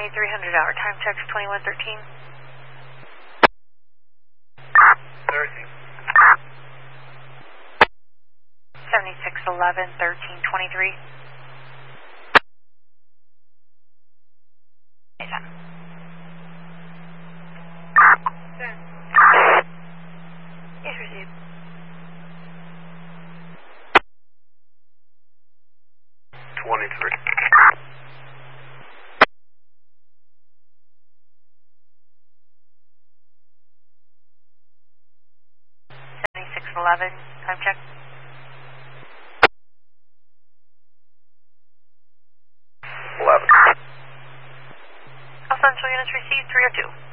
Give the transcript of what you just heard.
300 hour time text 2113. 13. 7611 1323. Yes, received. $23. 7611 time check. All central units received 302.